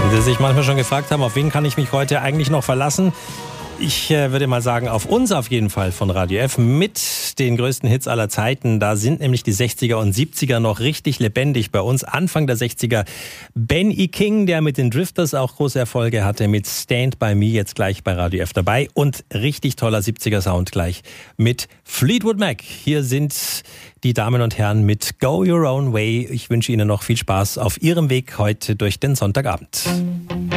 Wenn Sie sich manchmal schon gefragt haben, auf wen kann ich mich heute eigentlich noch verlassen? Ich würde mal sagen, auf uns auf jeden Fall von Radio F mit den größten Hits aller Zeiten. Da sind nämlich die 60er und 70er noch richtig lebendig bei uns. Anfang der 60er Ben E. King, der mit den Drifters auch große Erfolge hatte, mit Stand By Me jetzt gleich bei Radio F dabei. Und richtig toller 70er Sound gleich mit Fleetwood Mac. Hier sind die Damen und Herren mit Go Your Own Way. Ich wünsche Ihnen noch viel Spaß auf Ihrem Weg heute durch den Sonntagabend.